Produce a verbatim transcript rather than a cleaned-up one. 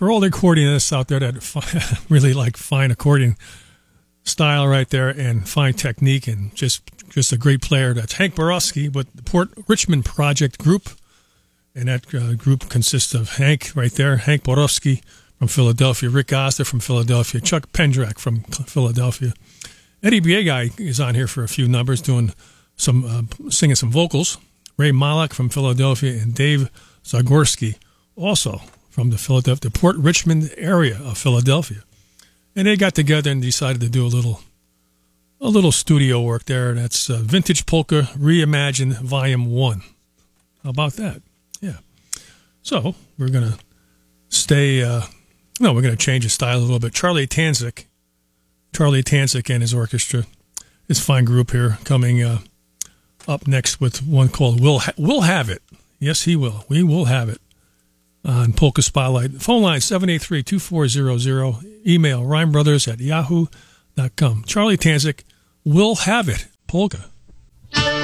for all the accordionists out there that fi- really like fine accordion style right there and fine technique and just just a great player, that's Hank Borofsky with the Port Richmond Project Group. And that uh, group consists of Hank right there, Hank Borofsky from Philadelphia, Rick Oster from Philadelphia, Chuck Pendrak from Philadelphia. Eddie Biegai is on here for a few numbers, doing some uh, singing some vocals. Ray Malak from Philadelphia and Dave Zagorski, also from the Philadelphia, the Port Richmond area of Philadelphia. And they got together and decided to do a little, a little studio work there. That's uh, Vintage Polka Reimagined Volume One. How about that? Yeah. So we're gonna stay. Uh, no, we're gonna change the style a little bit. Charlie Tanzik, Charlie Tanzik and his orchestra, his fine group here, coming uh, up next with one called "We'll ha- We'll Have It." Yes, he will. We will have it on Polka Spotlight. Phone line seven eight three, two four zero zero. Email rhymebrothers at yahoo dot com. Charlie Tanzik, "We'll Have It" polka.